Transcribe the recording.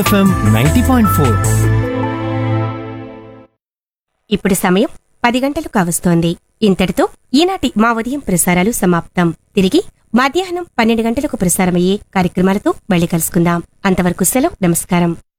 FM 90.4. ఇప్పుడు సమయం 10 గంటలు కావస్తోంది. ఇంతటితో ఈనాటి మా ఉదయం ప్రసారాలు సమాప్తం. తిరిగి మధ్యాహ్నం 12 గంటలకు ప్రసారమయ్యే కార్యక్రమాలతో మళ్ళీ కలుసుకుందాం. అంతవరకు సెలవు. నమస్కారం.